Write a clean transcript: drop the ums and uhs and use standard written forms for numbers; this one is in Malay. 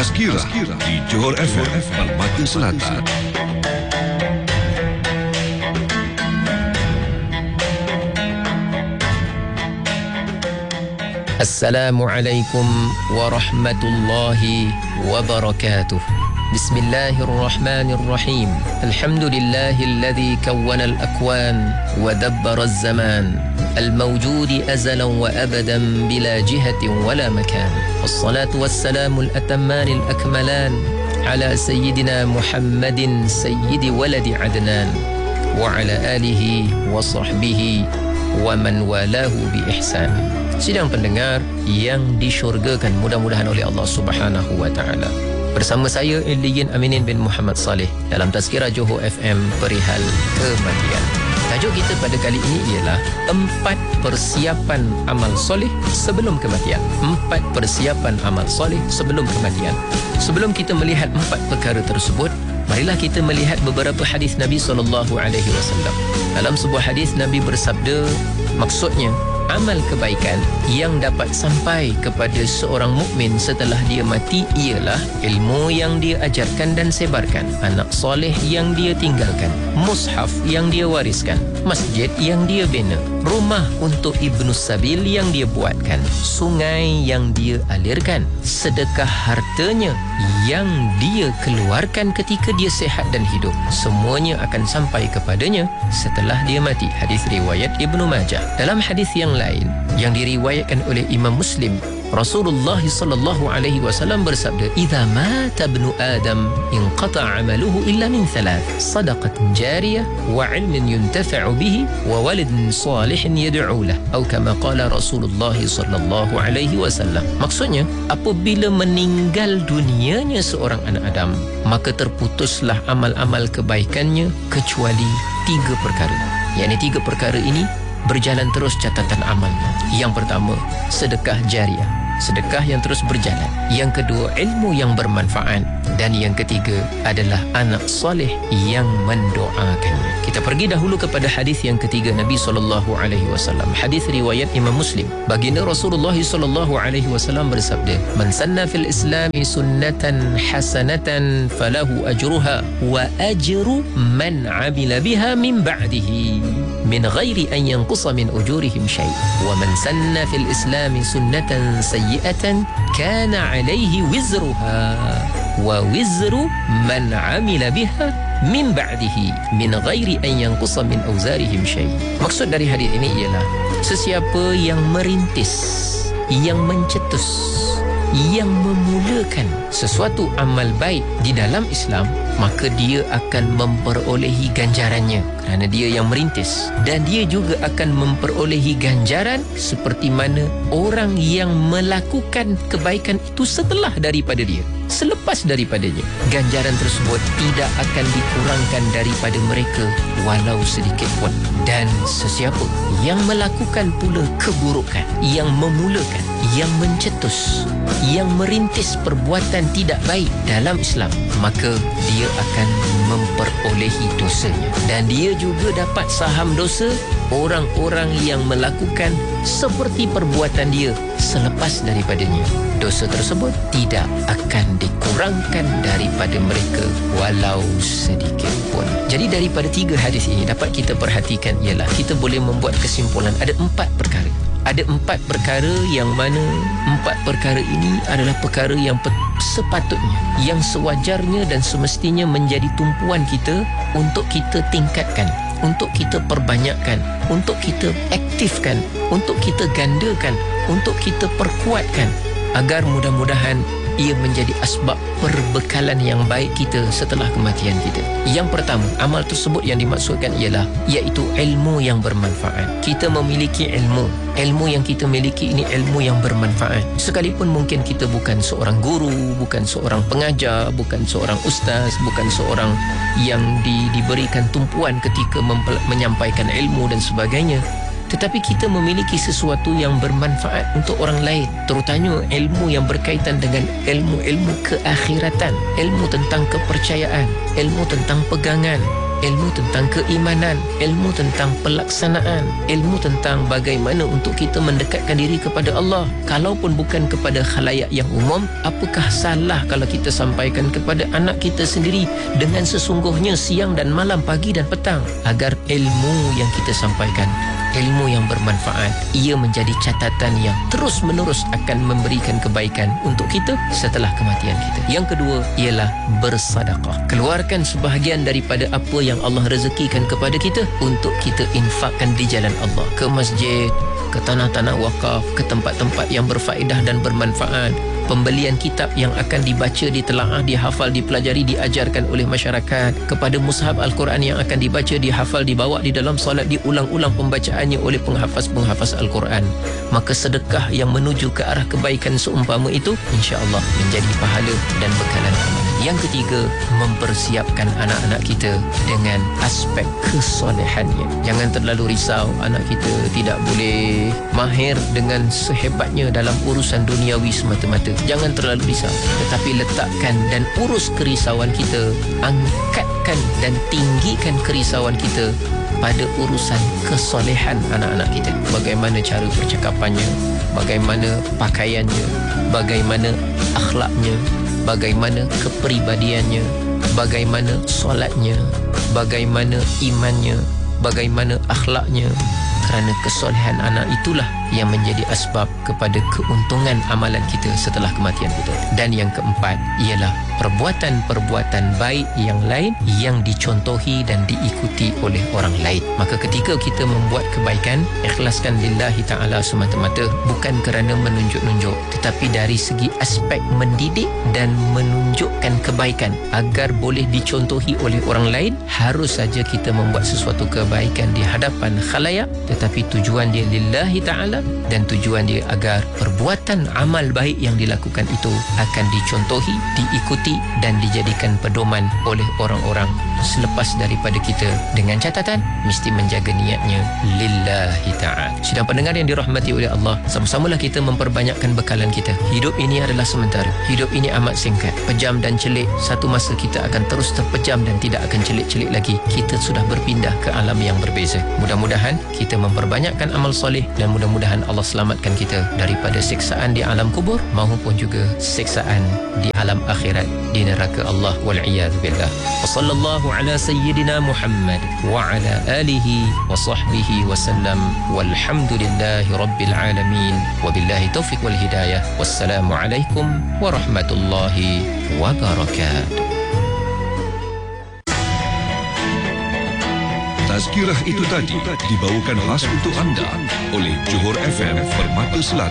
Tazkirah di Johor FM Permata Selatan. Assalamualaikum warahmatullahi wabarakatuh. Bismillahirrahmanirrahim. Alhamdulillahilladzi kawwana al-akwan wa dabbara az-zaman al-mawjudi azalan wa abadan bila jihatin wala makan. Wassalatu wassalamu al-atamman al-akmalan ala sayyidina Muhammadin sayyidi waladi Adnan wa ala alihi wa sahbihi wa man walahu bi ihsan. Sidang pendengar yang disyurgakan mudah-mudahan oleh Allah Subhanahu wa taala. Bersama saya Illiyin Aminin bin Muhammad Saleh dalam Tazkirah Johor FM perihal kematian. Tajuk kita pada kali ini ialah 4 persiapan amal soleh sebelum kematian. 4 persiapan amal soleh sebelum kematian. Sebelum kita melihat 4 perkara tersebut, marilah kita melihat beberapa hadis Nabi SAW. Dalam sebuah hadis Nabi bersabda, maksudnya amal kebaikan yang dapat sampai kepada seorang mukmin setelah dia mati ialah ilmu yang dia ajarkan dan sebarkan, anak soleh yang dia tinggalkan, mushaf yang dia wariskan, masjid yang dia bina, rumah untuk Ibnu Sabil yang dia buatkan, sungai yang dia alirkan, sedekah hartanya yang dia keluarkan ketika dia sehat dan hidup. Semuanya akan sampai kepadanya setelah dia mati. Hadis riwayat Ibnu Majah. Dalam hadis yang lain yang diriwayatkan oleh Imam Muslim, Rasulullah sallallahu alaihi wasallam bersabda, "Idza mata ibnu Adam inqata'a 'amaluhu illa min 3, shadaqatin jariyah wa 'ilmin yuntafa'u bihi wa waladin salihin yad'u lahu." Atau kama qala Rasulullah sallallahu alaihi wasallam. Maksudnya, apabila meninggal dunianya seorang anak Adam, maka terputuslah amal-amal kebaikannya kecuali 3 perkara. Yakni 3 perkara ini berjalan terus catatan amalnya. Yang pertama, sedekah jariah, sedekah yang terus berjalan. Yang kedua, ilmu yang bermanfaat. Dan yang ketiga adalah anak soleh yang mendoakannya. Kita pergi dahulu kepada hadis yang ketiga Nabi SAW. Hadis riwayat Imam Muslim. Baginda Rasulullah SAW bersabda, "Man sanna fil Islami sunnatan hasanatan falahu ajruha wa ajru man 'amila biha min ba'dihi min ghairi an yanqusa min ujurihim syai'. Wa man sanna fil Islami sunnatan sayyi'atan kana 'alayhi wizruha wa wizru man 'amila biha min ba'dihi min ghairi an yanqusa min awzarihim syai'." Maksud dari hadis ini ialah sesiapa yang merintis, yang mencetus, yang memulakan sesuatu amal baik di dalam Islam, maka dia akan memperolehi ganjarannya kerana dia yang merintis, dan dia juga akan memperolehi ganjaran seperti mana orang yang melakukan kebaikan itu setelah daripada dia, selepas daripadanya. Ganjaran tersebut tidak akan dikurangkan daripada mereka walau sedikit pun. Dan sesiapa yang melakukan pula keburukan, yang memulakan, yang mencetus, yang merintis perbuatan tidak baik dalam Islam, maka dia akan memperolehi dosanya. Dan dia juga dapat saham dosa orang-orang yang melakukan seperti perbuatan dia selepas daripadanya. Dosa tersebut tidak akan dikurangkan daripada mereka walau sedikit pun. Jadi daripada 3 hadis ini dapat kita perhatikan ialah kita boleh membuat kesimpulan ada 4 perkara. Ada 4 perkara yang mana 4 perkara ini adalah perkara yang sepatutnya, yang sewajarnya dan semestinya menjadi tumpuan kita untuk kita tingkatkan, untuk kita perbanyakkan, untuk kita aktifkan, untuk kita gandakan, untuk kita perkuatkan, agar mudah-mudahan ia menjadi asbab perbekalan yang baik kita setelah kematian kita. Yang pertama, amal tersebut yang dimaksudkan ialah iaitu ilmu yang bermanfaat. Kita memiliki ilmu yang kita miliki ini ilmu yang bermanfaat. Sekalipun mungkin kita bukan seorang guru, bukan seorang pengajar, bukan seorang ustaz, bukan seorang yang diberikan tumpuan ketika menyampaikan ilmu dan sebagainya, tetapi kita memiliki sesuatu yang bermanfaat untuk orang lain, terutamanya ilmu yang berkaitan dengan ilmu-ilmu keakhiratan, ilmu tentang kepercayaan, ilmu tentang pegangan, ilmu tentang keimanan, ilmu tentang pelaksanaan, ilmu tentang bagaimana untuk kita mendekatkan diri kepada Allah. Kalaupun bukan kepada khalayak yang umum, apakah salah kalau kita sampaikan kepada anak kita sendiri dengan sesungguhnya siang dan malam, pagi dan petang, agar ilmu yang kita sampaikan, ilmu yang bermanfaat, ia menjadi catatan yang terus menerus akan memberikan kebaikan untuk kita setelah kematian kita. Yang kedua ialah bersedekah. Keluarkan sebahagian daripada apa yang Allah rezekikan kepada kita untuk kita infakkan di jalan Allah, ke masjid, ke tanah-tanah wakaf, ke tempat-tempat yang berfaedah dan bermanfaat, pembelian kitab yang akan dibaca, ditelaah, dihafal, dipelajari, diajarkan oleh masyarakat, kepada mushaf Al-Quran yang akan dibaca, dihafal, dibawa di dalam solat, diulang-ulang pembacaannya oleh penghafaz-penghafaz Al-Quran. Maka sedekah yang menuju ke arah kebaikan seumpama itu, insya-Allah menjadi pahala dan bekalan amal. Yang ketiga, mempersiapkan anak-anak kita dengan aspek kesolehannya. Jangan terlalu risau anak kita tidak boleh mahir dengan sehebatnya dalam urusan duniawi semata-mata. Jangan terlalu risau, tetapi letakkan dan urus kerisauan kita, angkatkan dan tinggikan kerisauan kita pada urusan kesolehan anak-anak kita. Bagaimana cara percakapannya, bagaimana pakaiannya, bagaimana akhlaknya, bagaimana kepribadiannya, bagaimana solatnya, bagaimana imannya, bagaimana akhlaknya. Kerana kesolehan anak itulah yang menjadi asbab kepada keuntungan amalan kita setelah kematian kita. Dan yang keempat ialah perbuatan-perbuatan baik yang lain yang dicontohi dan diikuti oleh orang lain. Maka ketika kita membuat kebaikan, ikhlaskan lillahi ta'ala semata-mata, bukan kerana menunjuk-nunjuk, tetapi dari segi aspek mendidik dan menunjukkan kebaikan agar boleh dicontohi oleh orang lain. Harus saja kita membuat sesuatu kebaikan di hadapan khalayak, tetapi tujuan dia lillahi ta'ala, dan tujuan dia agar perbuatan amal baik yang dilakukan itu akan dicontohi, diikuti dan dijadikan pedoman oleh orang-orang selepas daripada kita, dengan catatan mesti menjaga niatnya lillahi ta'ala. Sidang pendengar yang dirahmati oleh Allah, sama-samalah kita memperbanyakkan bekalan kita. Hidup ini adalah sementara, hidup ini amat singkat, pejam dan celik. Satu masa kita akan terus terpejam dan tidak akan celik-celik lagi. Kita sudah berpindah ke alam yang berbeza. Mudah-mudahan kita memperbanyakkan amal soleh, dan mudah-mudahan Allah selamatkan kita daripada siksaan di alam kubur maupun juga siksaan di alam akhirat, di neraka Allah wal-iyadzu billah. Wa sallallahu ala sayyidina Muhammad wa ala alihi wa sahbihi wa sallam, walhamdulillahi rabbil alamin, wa billahi taufiq wal hidayah. Wassalamu alaikum warahmatullahi wabarakatuh. Tazkirah itu tadi dibawakan khas untuk anda oleh Johor FM Permata Selatan.